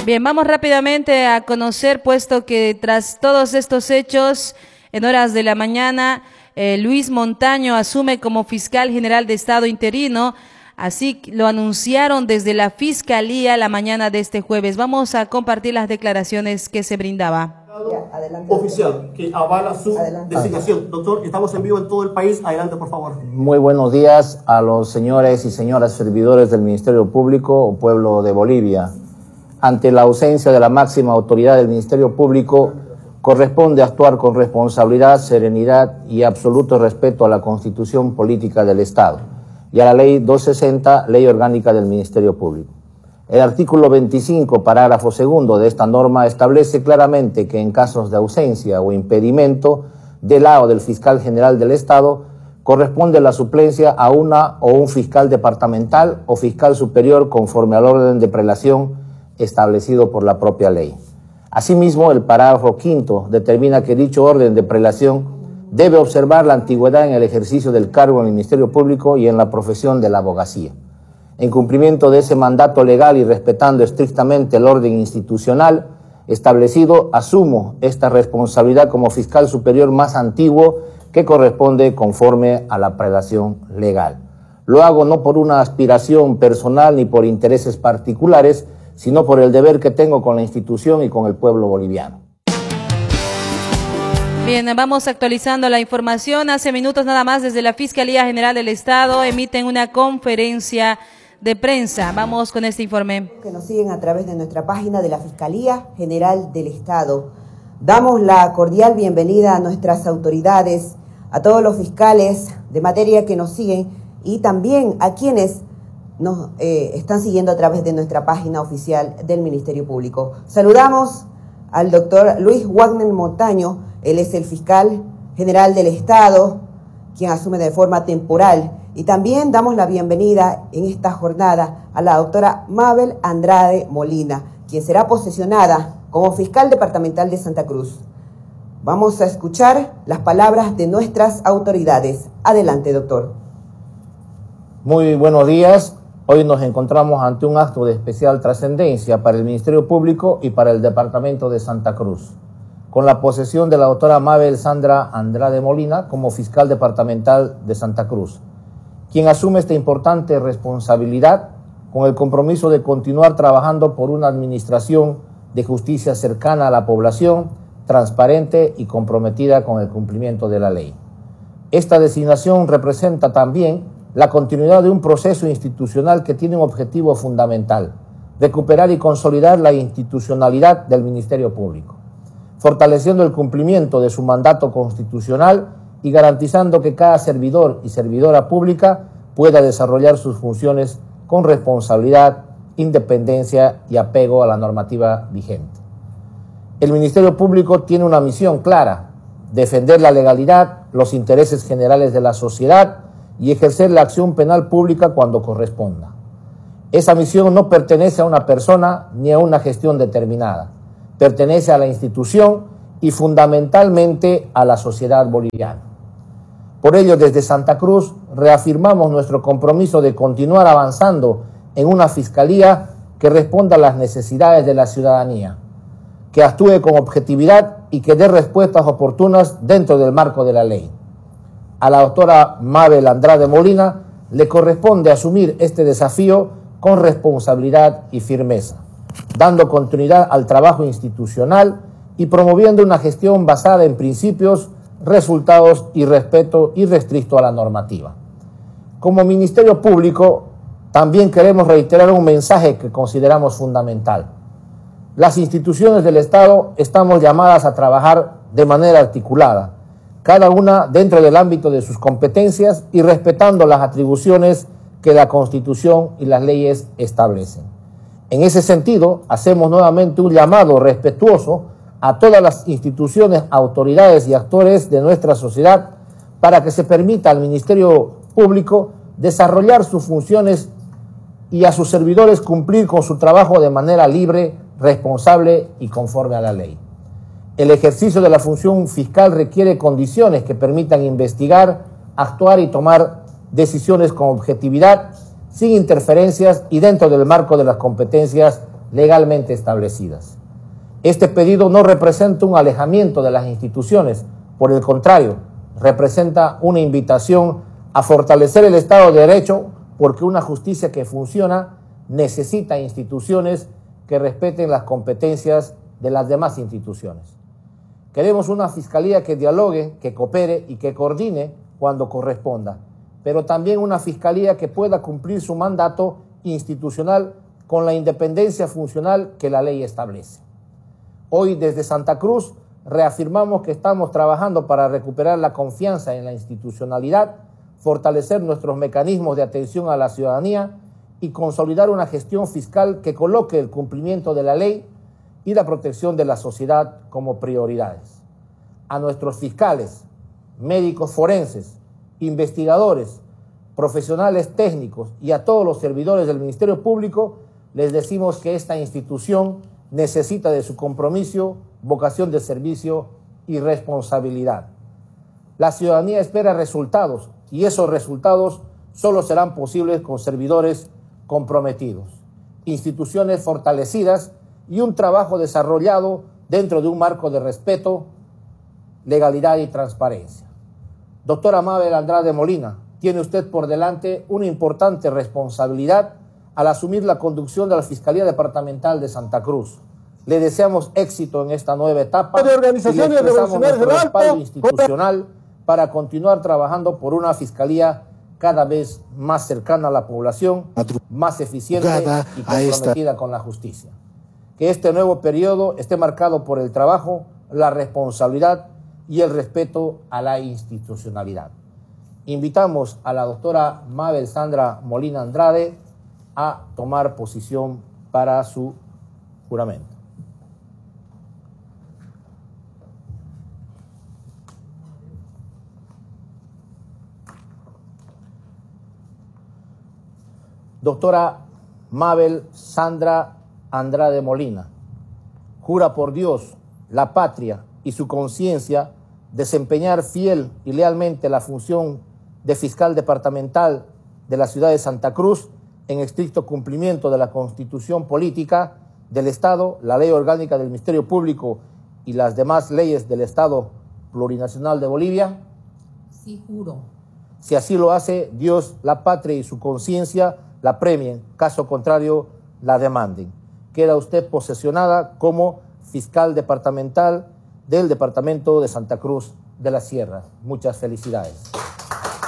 Bien, vamos rápidamente a conocer, puesto que tras todos estos hechos, en horas de la mañana, Luis Montaño asume como fiscal general de Estado interino. Así lo anunciaron desde la Fiscalía la mañana de este jueves. Vamos a compartir las declaraciones que se brindaba. Oficial que avala su designación. Doctor, estamos en vivo en todo el país. Adelante, por favor. Muy buenos días a los señores y señoras servidores del Ministerio Público o pueblo de Bolivia. Ante la ausencia de la máxima autoridad del Ministerio Público, corresponde actuar con responsabilidad, serenidad y absoluto respeto a la Constitución Política del Estado y a la Ley 260, Ley Orgánica del Ministerio Público. El artículo 25, parágrafo segundo de esta norma establece claramente que en casos de ausencia o impedimento del lado del fiscal general del Estado, corresponde la suplencia a una o un fiscal departamental o fiscal superior conforme al orden de prelación establecido por la propia ley. Asimismo, el parágrafo quinto determina que dicho orden de prelación debe observar la antigüedad en el ejercicio del cargo en el Ministerio Público y en la profesión de la abogacía. En cumplimiento de ese mandato legal y respetando estrictamente el orden institucional establecido, asumo esta responsabilidad como fiscal superior más antiguo que corresponde conforme a la prelación legal. Lo hago no por una aspiración personal ni por intereses particulares, sino por el deber que tengo con la institución y con el pueblo boliviano. Bien, vamos actualizando la información. Hace minutos nada más desde la Fiscalía General del Estado emiten una conferencia de prensa. Vamos con este informe. Que nos siguen a través de nuestra página de la Fiscalía General del Estado. Damos la cordial bienvenida a nuestras autoridades, a todos los fiscales de materia que nos siguen y también a quienes nos están siguiendo a través de nuestra página oficial del Ministerio Público. Saludamos al doctor Luis Wagner Montaño. Él es el fiscal general del Estado, quien asume de forma temporal. Y también damos la bienvenida en esta jornada a la doctora Mabel Andrade Molina, quien será posesionada como fiscal departamental de Santa Cruz. Vamos a escuchar las palabras de nuestras autoridades. Adelante, doctor. Muy buenos días. Hoy nos encontramos ante un acto de especial trascendencia para el Ministerio Público y para el Departamento de Santa Cruz, con la posesión de la doctora Mabel Sandra Andrade Molina como fiscal departamental de Santa Cruz, quien asume esta importante responsabilidad con el compromiso de continuar trabajando por una administración de justicia cercana a la población, transparente y comprometida con el cumplimiento de la ley. Esta designación representa también la continuidad de un proceso institucional que tiene un objetivo fundamental: recuperar y consolidar la institucionalidad del Ministerio Público, fortaleciendo el cumplimiento de su mandato constitucional y garantizando que cada servidor y servidora pública pueda desarrollar sus funciones con responsabilidad, independencia y apego a la normativa vigente. El Ministerio Público tiene una misión clara: defender la legalidad, los intereses generales de la sociedad y ejercer la acción penal pública cuando corresponda. Esa misión no pertenece a una persona ni a una gestión determinada, pertenece a la institución y fundamentalmente a la sociedad boliviana. Por ello, desde Santa Cruz reafirmamos nuestro compromiso de continuar avanzando en una fiscalía que responda a las necesidades de la ciudadanía, que actúe con objetividad y que dé respuestas oportunas dentro del marco de la ley. A la doctora Mabel Andrade Molina le corresponde asumir este desafío con responsabilidad y firmeza, dando continuidad al trabajo institucional y promoviendo una gestión basada en principios, resultados y respeto irrestricto a la normativa. Como Ministerio Público, también queremos reiterar un mensaje que consideramos fundamental. Las instituciones del Estado estamos llamadas a trabajar de manera articulada, cada una dentro del ámbito de sus competencias y respetando las atribuciones que la Constitución y las leyes establecen. En ese sentido, hacemos nuevamente un llamado respetuoso a todas las instituciones, autoridades y actores de nuestra sociedad para que se permita al Ministerio Público desarrollar sus funciones y a sus servidores cumplir con su trabajo de manera libre, responsable y conforme a la ley. El ejercicio de la función fiscal requiere condiciones que permitan investigar, actuar y tomar decisiones con objetividad, sin interferencias y dentro del marco de las competencias legalmente establecidas. Este pedido no representa un alejamiento de las instituciones, por el contrario, representa una invitación a fortalecer el Estado de Derecho, porque una justicia que funciona necesita instituciones que respeten las competencias de las demás instituciones. Queremos una fiscalía que dialogue, que coopere y que coordine cuando corresponda, pero también una fiscalía que pueda cumplir su mandato institucional con la independencia funcional que la ley establece. Hoy, desde Santa Cruz, reafirmamos que estamos trabajando para recuperar la confianza en la institucionalidad, fortalecer nuestros mecanismos de atención a la ciudadanía y consolidar una gestión fiscal que coloque el cumplimiento de la ley y la protección de la sociedad como prioridades. A nuestros fiscales, médicos forenses, investigadores, profesionales técnicos y a todos los servidores del Ministerio Público, les decimos que esta institución necesita de su compromiso, vocación de servicio y responsabilidad. La ciudadanía espera resultados y esos resultados solo serán posibles con servidores comprometidos, instituciones fortalecidas y un trabajo desarrollado dentro de un marco de respeto, legalidad y transparencia. Doctora Mabel Andrade Molina, tiene usted por delante una importante responsabilidad al asumir la conducción de la Fiscalía Departamental de Santa Cruz. Le deseamos éxito en esta nueva etapa y le expresamos nuestro respaldo institucional para continuar trabajando por una fiscalía cada vez más cercana a la población, más eficiente y comprometida con la justicia. Que este nuevo periodo esté marcado por el trabajo, la responsabilidad y el respeto a la institucionalidad. Invitamos a la doctora Mabel Sandra Molina Andrade a tomar posición para su juramento. Doctora Mabel Sandra Andrade Molina, jura por Dios, la patria y su conciencia desempeñar fiel y lealmente la función de fiscal departamental de la ciudad de Santa Cruz en estricto cumplimiento de la Constitución Política del Estado, la Ley Orgánica del Ministerio Público y las demás leyes del Estado Plurinacional de Bolivia. Sí, juro. Si así lo hace, Dios, la patria y su conciencia la premien, caso contrario, la demanden. Queda usted posesionada como fiscal departamental del Departamento de Santa Cruz de la Sierra. Muchas felicidades.